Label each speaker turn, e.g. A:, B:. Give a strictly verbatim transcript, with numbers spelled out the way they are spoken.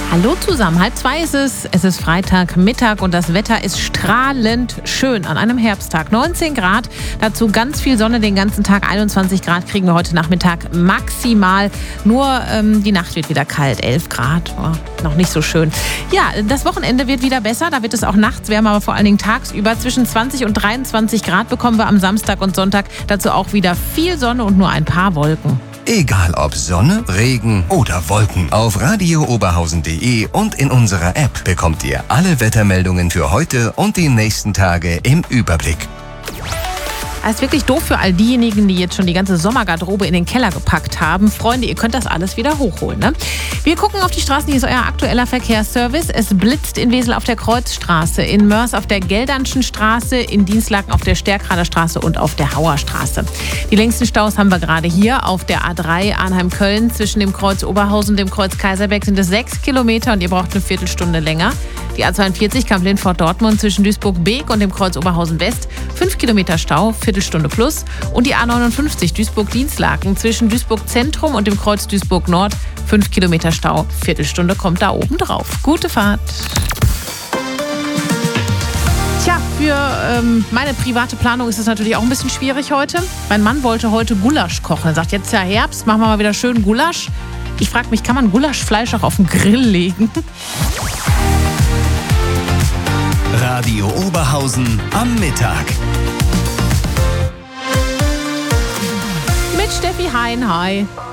A: Hallo zusammen, halb zwei ist es. Es ist Freitagmittag und das Wetter ist strahlend schön an einem Herbsttag. neunzehn Grad, dazu ganz viel Sonne den ganzen Tag. einundzwanzig Grad kriegen wir heute Nachmittag maximal. Nur ähm, die Nacht wird wieder kalt, elf Grad. Oh, noch nicht so schön. Ja, das Wochenende wird wieder besser. Da wird es auch nachts wärmer, aber vor allen Dingen tagsüber. Zwischen zwanzig und dreiundzwanzig Grad bekommen wir am Samstag und Sonntag. Dazu auch wieder viel Sonne und nur ein paar Wolken.
B: Egal ob Sonne, Regen oder Wolken. Auf radio oberhausen punkt de und in unserer App bekommt ihr alle Wettermeldungen für heute und die nächsten Tage im Überblick.
A: Das ist wirklich doof für all diejenigen, die jetzt schon die ganze Sommergarderobe in den Keller gepackt haben. Freunde, ihr könnt das alles wieder hochholen, ne? Wir gucken auf die Straßen. Hier ist euer aktueller Verkehrsservice. Es blitzt in Wesel auf der Kreuzstraße, in Mörs auf der Geldernschen Straße, in Dienstlaken auf der Stärkrader Straße und auf der Hauer Straße. Die längsten Staus haben wir gerade hier auf der A drei Arnheim-Köln. Zwischen dem Kreuz Oberhausen und dem Kreuz Kaiserberg sind es sechs Kilometer und ihr braucht eine Viertelstunde länger. Die A zweiundvierzig Kamp-Lindfort-Dortmund zwischen Duisburg-Beek und dem Kreuz Oberhausen-West. fünf Kilometer Stau, Viertelstunde plus. Und die A neunundfünfzig Duisburg-Dienstlaken zwischen Duisburg-Zentrum und dem Kreuz Duisburg-Nord. fünf Kilometer Stau, Viertelstunde kommt da oben drauf. Gute Fahrt. Tja, für ähm, meine private Planung ist es natürlich auch ein bisschen schwierig heute. Mein Mann wollte heute Gulasch kochen. Er sagt, jetzt ist ja Herbst, machen wir mal wieder schön Gulasch. Ich frage mich, kann man Gulaschfleisch auch auf den Grill legen?
B: Radio Oberhausen am Mittag.
A: Mit Steffi Hein, hi.